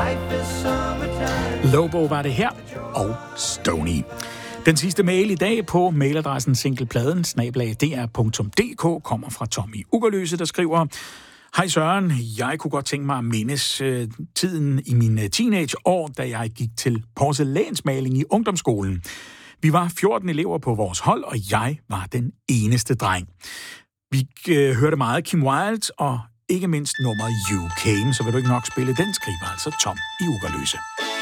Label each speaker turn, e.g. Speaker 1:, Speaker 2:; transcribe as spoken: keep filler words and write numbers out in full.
Speaker 1: Lobo var det her, og Stony. Den sidste mail i dag på mailadressen singlepladen snabel-a d r punktum d k kommer fra Tommy Ugerløse, der skriver: Hej Søren, jeg kunne godt tænke mig at mindes øh, tiden i mine teenageår, da jeg gik til porcelænsmaling i ungdomsskolen. Vi var fjorten elever på vores hold, og jeg var den eneste dreng. Vi øh, hørte meget Kim Wilde, og ikke mindst nummer You Came, så vil du ikke nok spille den, skriver altså Tom i Ugerløse.